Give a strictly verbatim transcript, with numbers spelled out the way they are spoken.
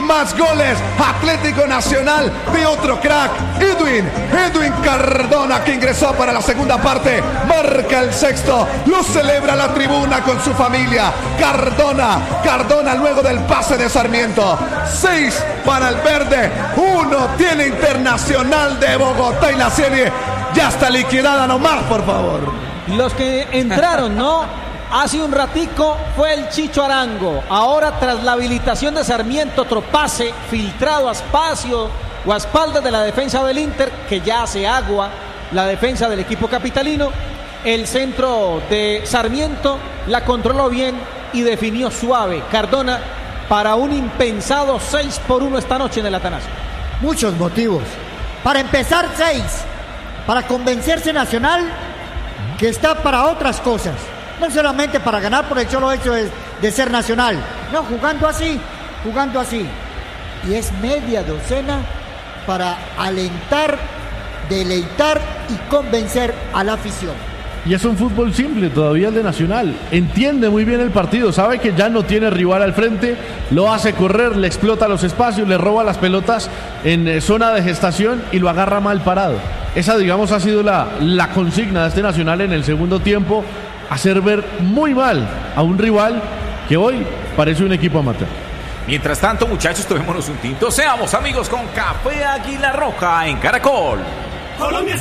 y más goles. Atlético Nacional de otro crack, Edwin, Edwin Cardona, que ingresó para la segunda parte, marca el sexto, lo celebra la tribuna con su familia. Cardona, Cardona luego del pase de Sarmiento. Seis para el verde, uno tiene Internacional de Bogotá y la serie ya está liquidada. Nomás, por favor. Los que entraron, ¿no? Hace un ratico fue el Chicho Arango. Ahora, tras la habilitación de Sarmiento, otro pase filtrado a espacio o a espaldas de la defensa del Inter, que ya hace agua la defensa del equipo capitalino. El centro de Sarmiento la controló bien y definió suave Cardona para un impensado seis por uno esta noche en el Atanasio. Muchos motivos. Para empezar, seis. Para convencerse Nacional que está para otras cosas. No solamente para ganar por el solo hecho de, de ser Nacional. No, jugando así, jugando así. Y es media docena para alentar, deleitar y convencer a la afición. Y es un fútbol simple todavía el de Nacional. Entiende muy bien el partido, sabe que ya no tiene rival al frente, lo hace correr, le explota los espacios, le roba las pelotas en eh, zona de gestación y lo agarra mal parado. Esa, digamos, ha sido la, la consigna de este Nacional en el segundo tiempo, hacer ver muy mal a un rival que hoy parece un equipo amateur. Mientras tanto, muchachos, tomémonos un tinto. Seamos amigos con Café Águila Roja en Caracol. Colombia